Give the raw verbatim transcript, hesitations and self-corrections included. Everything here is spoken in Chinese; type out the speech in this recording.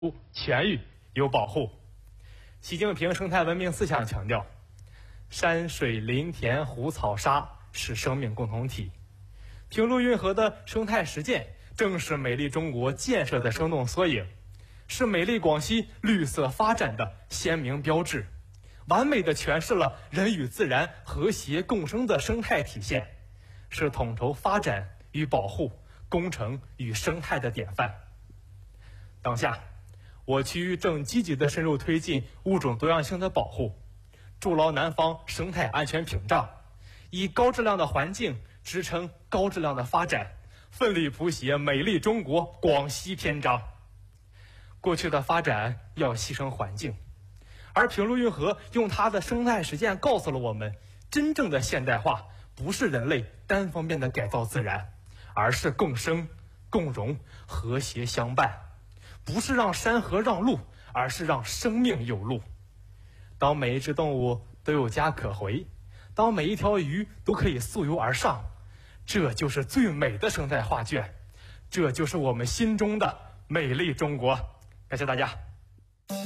全域有保护。习近平生态文明思想强调，山水林田湖草沙是生命共同体。平陆运河的生态实践正是美丽中国建设的生动缩影，是美丽广西绿色发展的鲜明标志，完美的诠释了人与自然和谐共生的生态体现，是统筹发展与保护、工程与生态的典范。当下，我区正积极地深入推进物种多样性的保护，筑牢南方生态安全屏障，以高质量的环境支撑高质量的发展，奋力谱写美丽中国广西篇章。过去的发展要牺牲环境，而平陆运河用它的生态实践告诉了我们，真正的现代化不是人类单方面的改造自然，而是共生、共荣、和谐相伴。不是让山河让路，而是让生命有路。当每一只动物都有家可回，当每一条鱼都可以溯游而上，这就是最美的生态画卷，这就是我们心中的美丽中国。感谢大家。